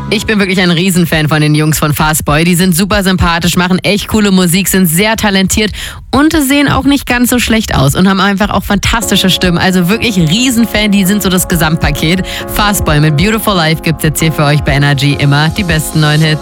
Ich bin wirklich ein Riesenfan von den Jungs von Fastboy. Die sind super sympathisch, machen echt coole Musik, sind sehr talentiert und sehen auch nicht ganz so schlecht aus und haben einfach auch fantastische Stimmen. Also wirklich Riesenfan, die sind so das Gesamtpaket. Fastboy mit Beautiful Life gibt's jetzt hier für euch bei Energy immer die besten neuen Hits.